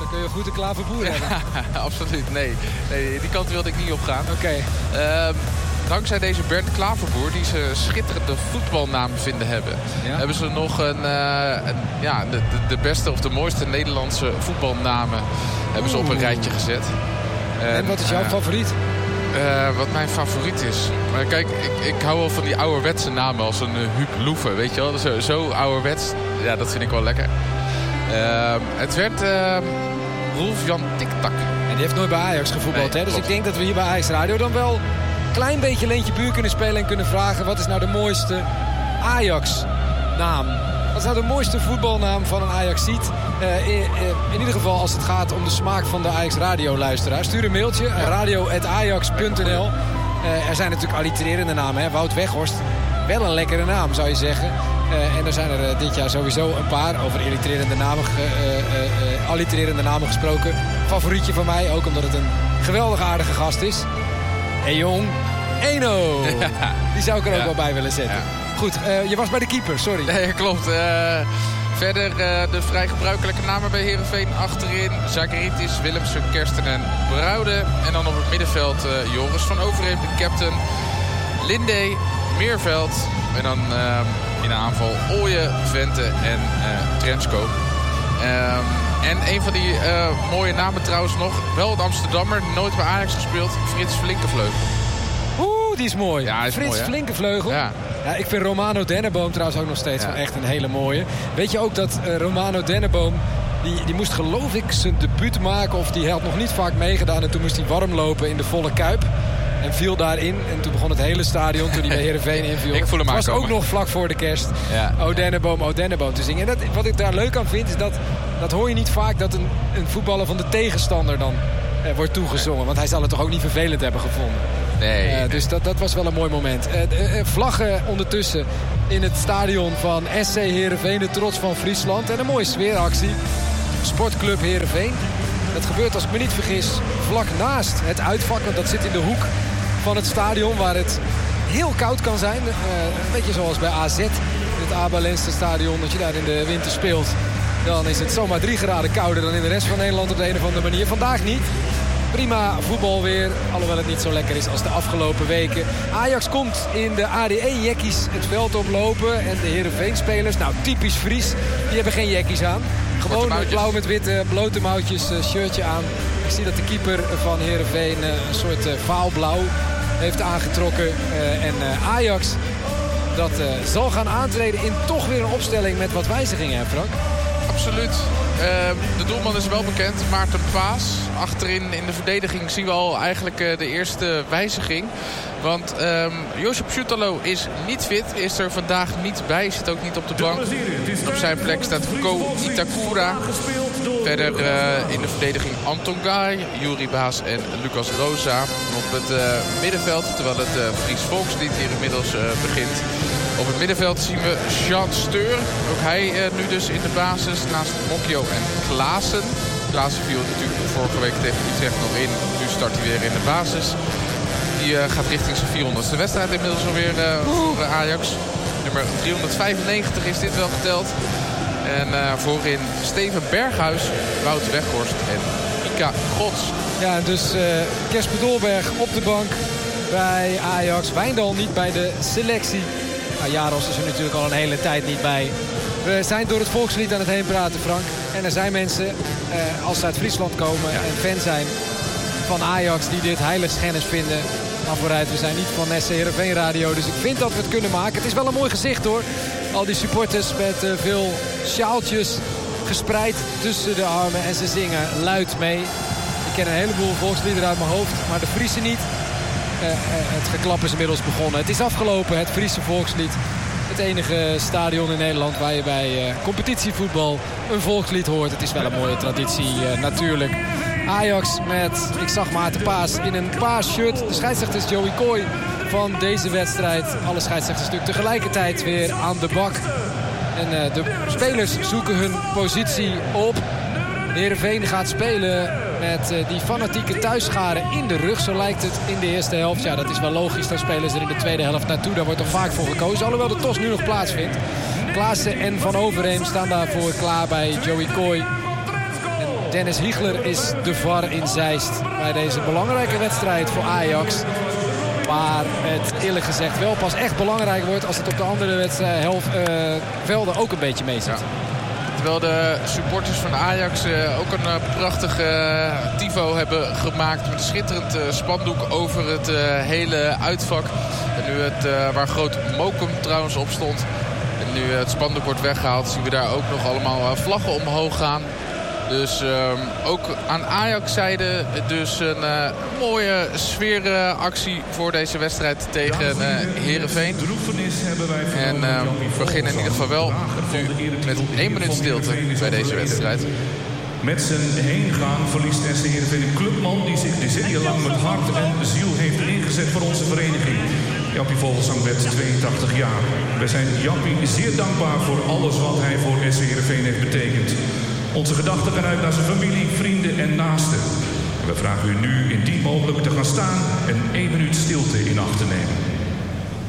Dan kun je goed een klaverboer hebben. Absoluut, nee. Die kant wilde ik niet op gaan. Oké. Dankzij deze Bernd Klaverboer, die ze schitterende voetbalnaam vinden hebben, hebben ze nog de beste of de mooiste Nederlandse voetbalnamen hebben ze op een rijtje gezet. En wat is jouw favoriet? Wat mijn favoriet is? Maar kijk, ik hou wel van die ouderwetse namen als een Huub Loefe, weet je wel? Zo ouderwets, ja, dat vind ik wel lekker. Het werd Rolf-Jan Tiktak. En die heeft nooit bij Ajax gevoetbald, nee, hè? Dus ik denk dat we hier bij Ajax Radio dan wel een klein beetje Leentje Buur kunnen spelen en kunnen vragen: wat is nou de mooiste Ajax-naam? Wat is nou de mooiste voetbalnaam van een Ajaxiet? In ieder geval als het gaat om de smaak van de Ajax Radio-luisteraar. Stuur een mailtje, radio@ajax.nl. Er zijn natuurlijk allitererende namen, hè? Wout Weghorst, wel een lekkere naam zou je zeggen. En er zijn er dit jaar sowieso een paar over allitererende namen gesproken. Favorietje van mij, ook omdat het een geweldig aardige gast is. En jong, Eno. Die zou ik er ook wel bij willen zetten. Ja. Goed, je was bij de keeper, sorry. Nee, klopt. Verder de vrij gebruikelijke namen bij Heerenveen. Achterin Zagaritis, Willemsen, Kersten en Brouwde. En dan op het middenveld Joris van Overheem, de captain. Linde, Meerveld. En dan in de aanval Ooyen, Vente en Trensko. En een van die mooie namen trouwens nog. Wel een Amsterdammer, nooit bij Ajax gespeeld. Frits Flinkevleugel. Die is mooi. Ja, Frits Flinkevleugel. Ja. Ja, ik vind Romano Denneboom trouwens ook nog steeds wel echt een hele mooie. Weet je ook dat Romano Denneboom, die moest geloof ik zijn debuut maken. Of die had nog niet vaak meegedaan. En toen moest hij warm lopen in de volle Kuip. En viel daarin. En toen begon het hele stadion toen hij bij Heerenveen inviel. Ik voel hem het was ook nog vlak voor de kerst. Ja. O Denneboom te zingen. En wat ik daar leuk aan vind is dat hoor je niet vaak dat een voetballer van de tegenstander dan wordt toegezongen. Want hij zal het toch ook niet vervelend hebben gevonden. Nee. Dus dat was wel een mooi moment. Vlaggen ondertussen in het stadion van SC Heerenveen, de trots van Friesland. En een mooie sfeeractie. Sportclub Heerenveen. Dat gebeurt, als ik me niet vergis, vlak naast het uitvak. Want dat zit in de hoek van het stadion waar het heel koud kan zijn. Een beetje zoals bij AZ in het ABA Lenstra stadion. Dat je daar in de winter speelt. Dan is het zomaar 3 graden kouder dan in de rest van Nederland op de een of andere manier. Vandaag niet. Prima voetbal weer, alhoewel het niet zo lekker is als de afgelopen weken. Ajax komt in de ADE-jackies het veld oplopen. En de Heerenveen-spelers, nou typisch Fries, die hebben geen jackies aan. Gewoon een blauw met witte blote mouwtjes shirtje aan. Ik zie dat de keeper van Heerenveen een soort vaalblauw heeft aangetrokken. En Ajax, dat zal gaan aantreden in toch weer een opstelling met wat wijzigingen, hè Frank? Absoluut. De doelman is wel bekend, Maarten Paas. Achterin in de verdediging zien we al eigenlijk de eerste wijziging. Want Josip Schutalo is niet fit, is er vandaag niet bij, zit ook niet op de bank. Op zijn plek staat Ko Itakura. Verder in de verdediging Anton Gaay, Juri Baas en Lucas Rosa. Op het middenveld, terwijl het Fries Volkslied hier inmiddels begint. Op het middenveld zien we Jean Steur. Ook hij nu dus in de basis naast Mokjo en Klaassen. Klaassen viel natuurlijk vorige week tegen Utrecht nog in. Nu start hij weer in de basis. Die gaat richting zijn 400ste wedstrijd inmiddels alweer voor Ajax. Nummer 395 is dit wel geteld. En voorin Steven Berghuis, Wout Weghorst en Ika Gods. Ja, dus Kesper Dolberg op de bank bij Ajax. Wijndal niet bij de selectie. Jaros is er natuurlijk al een hele tijd niet bij. We zijn door het volkslied aan het heen praten, Frank. En er zijn mensen, als ze uit Friesland komen en fan zijn van Ajax, die dit heiligschennis vinden. Maar vooruit, we zijn niet van SC Heerenveen Radio, dus ik vind dat we het kunnen maken. Het is wel een mooi gezicht hoor. Al die supporters met veel sjaaltjes gespreid tussen de armen. En ze zingen luid mee. Ik ken een heleboel volksliederen uit mijn hoofd, maar de Friese niet. Het geklap is inmiddels begonnen. Het is afgelopen, het Friese volkslied. Het enige stadion in Nederland waar je bij competitievoetbal een volkslied hoort. Het is wel een mooie traditie natuurlijk. Ajax met, ik zag Maarten Paas in een paars shirt. De scheidsrechter is Joey Kooi van deze wedstrijd. Alle scheidsrechters natuurlijk tegelijkertijd weer aan de bak. En de spelers zoeken hun positie op. Heerenveen gaat spelen met die fanatieke thuisscharen in de rug. Zo lijkt het in de eerste helft. Ja, dat is wel logisch. Daar spelen ze er in de tweede helft naartoe. Daar wordt er vaak voor gekozen. Alhoewel de TOS nu nog plaatsvindt. Klaassen en Van Overheem staan daarvoor klaar bij Joey Kooi. En Dennis Hiegler is de VAR in Zeist bij deze belangrijke wedstrijd voor Ajax. Maar het eerlijk gezegd wel pas echt belangrijk wordt als het op de andere velden ook een beetje mee zit. Ja. Terwijl de supporters van Ajax ook een prachtige tifo hebben gemaakt. Met een schitterend spandoek over het hele uitvak. En nu waar groot Mokum trouwens op stond. En nu het spandoek wordt weggehaald, zien we daar ook nog allemaal vlaggen omhoog gaan. Dus ook aan Ajax-zijde dus een mooie sfeeractie voor deze wedstrijd tegen Heerenveen. En we beginnen in ieder geval wel nu met 1 minuut stilte bij deze wedstrijd. Met zijn heengaan verliest SC Heerenveen een clubman die zich decennia lang met hart en ziel heeft ingezet voor onze vereniging. Jappie Vogelsang werd 82 jaar. We zijn Jappie zeer dankbaar voor alles wat hij voor SC Heerenveen heeft betekend. Onze gedachten gaan uit naar zijn familie, vrienden en naasten. We vragen u nu indien mogelijk te gaan staan en 1